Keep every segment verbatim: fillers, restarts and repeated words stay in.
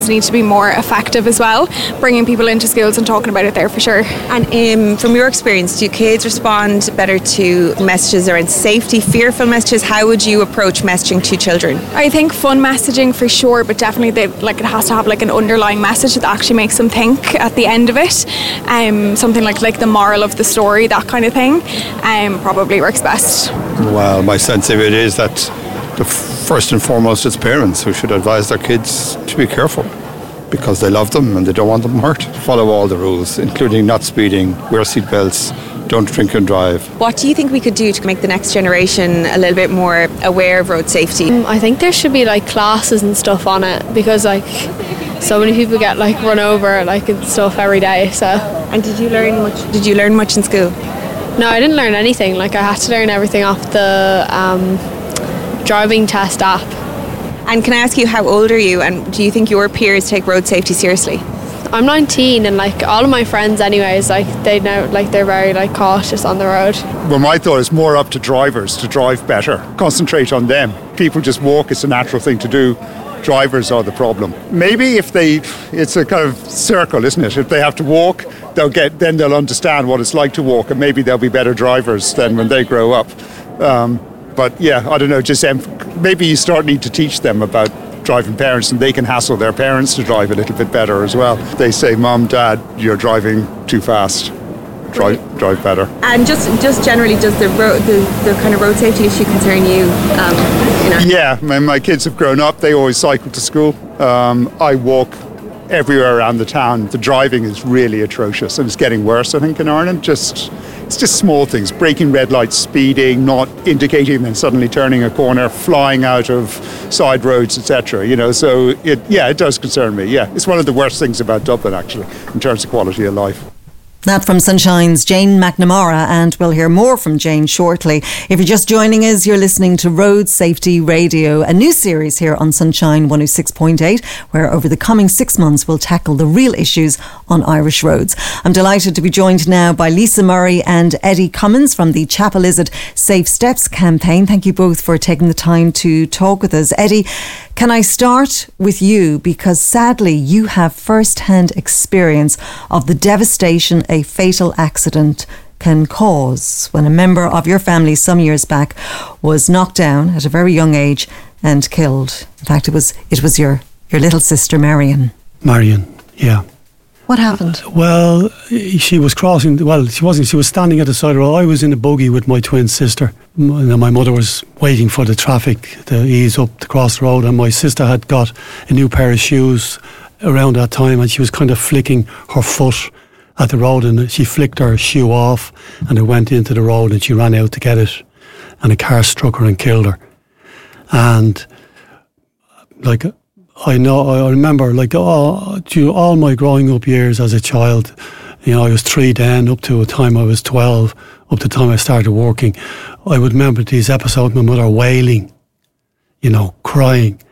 need to be more effective as well, bringing people into schools and talking about it there for sure. And um, from your experience, do kids respond better to messages around safety, fearful messages? How would you approach messaging to children? I think fun messaging for sure, but definitely they, like it has to have like an underlying message that actually makes them think at the end of it. Um, something like like the moral of the story, that kind of thing, um, probably works best. Well, my sense of it is that the first and foremost it's parents who should advise their kids to be careful because they love them and they don't want them hurt. Follow all the rules, including not speeding, wear seat belts, don't drink and drive. What do you think we could do to make the next generation a little bit more aware of road safety? Um, I think there should be like classes and stuff on it because like so many people get like run over like and stuff every day. So. And did you learn much? Did you learn much in school? No, I didn't learn anything. Like I had to learn everything off the um, driving test app. And can I ask you, how old are you, and do you think your peers take road safety seriously? I'm nineteen, and like all of my friends anyways, like they know, like they're very like cautious on the road. Well, my thought is more up to drivers to drive better. Concentrate on them. People just walk, it's a natural thing to do. Drivers are the problem. Maybe if they, it's a kind of circle, isn't it? If they have to walk, they'll get, then they'll understand what it's like to walk, and maybe they'll be better drivers than when they grow up. Um, but yeah, I don't know, just um, maybe you start need to teach them about driving parents, and they can hassle their parents to drive a little bit better as well. They say, Mom, Dad, you're driving too fast. Drive, drive better. And just, just generally, does the road, the, the kind of road safety issue concern you? Um, in our- yeah, when my kids have grown up, they always cycle to school. Um, I walk everywhere around the town. The driving is really atrocious, and it's getting worse, I think, in Ireland. Just, it's just small things: breaking red lights, speeding, not indicating, then suddenly turning a corner, flying out of side roads, et cetera. You know, so it, yeah, it does concern me. Yeah, it's one of the worst things about Dublin, actually, in terms of quality of life. That from Sunshine's Jane McNamara, and we'll hear more from Jane shortly. If you're just joining us, you're listening to Road Safety Radio, a new series here on Sunshine one oh six point eight, where over the coming six months we'll tackle the real issues on Irish roads. I'm delighted to be joined now by Lisa Murray and Eddie Cummins from the Chapel-Izzard Safe Steps campaign. Thank you both for taking the time to talk with us. Eddie, can I start with you, because sadly you have first-hand experience of the devastation a fatal accident can cause when a member of your family some years back was knocked down at a very young age and killed. In fact, it was it was your, your little sister Marion. Marion, yeah. What happened? Well, she was crossing, well, she wasn't, she was standing at the side of the road. I was in a buggy with my twin sister. My mother was waiting for the traffic to ease up to cross the road, and my sister had got a new pair of shoes around that time, and she was kind of flicking her foot at the road, and she flicked her shoe off, and it went into the road, and she ran out to get it, and a car struck her and killed her. And like, I know, I remember like all, all my growing up years as a child, you know, I was three then, up to a time I was twelve, up to the time I started working. I would remember these episodes, my mother wailing, you know, crying.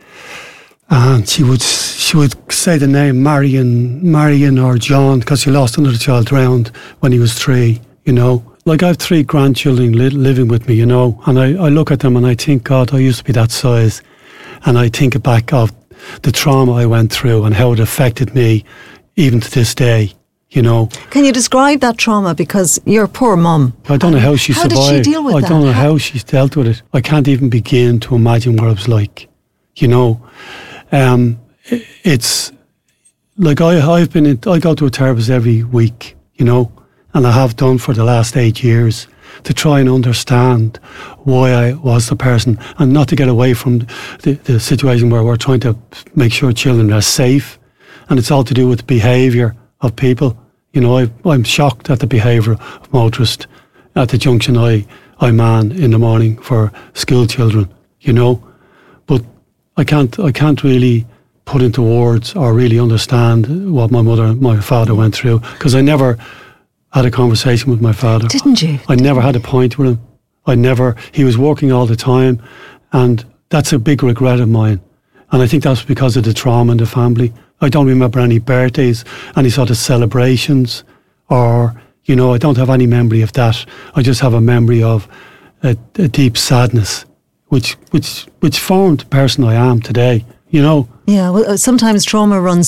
And she would she would say the name Marion, Marion or John, because she lost another child drowned when he was three, you know. Like, I have three grandchildren li- living with me, you know, and I, I look at them and I think, God, I used to be that size. And I think back of the trauma I went through and how it affected me even to this day, you know. Can you describe that trauma? Because your poor mum. I don't know how she how survived. How did she deal with I that? don't know how, how she dealt with it. I can't even begin to imagine what it was like, you know. Um, it's like I, I've been in, I go to a therapist every week, you know, and I have done for the last eight years to try and understand why I was the person, and not to get away from the, the situation where we're trying to make sure children are safe, and it's all to do with the behaviour of people. You know, I, I'm shocked at the behaviour of motorists at the junction I, I man in the morning for school children, you know, but I can't I can't really put into words or really understand what my mother and my father went through, because I never had a conversation with my father. Didn't you? I never had a point with him. I never, he was working all the time, and that's a big regret of mine. And I think that's because of the trauma in the family. I don't remember any birthdays, any sort of celebrations, or, you know, I don't have any memory of that. I just have a memory of a, a deep sadness, which which which formed the person I am today, you know. Yeah, well, sometimes trauma runs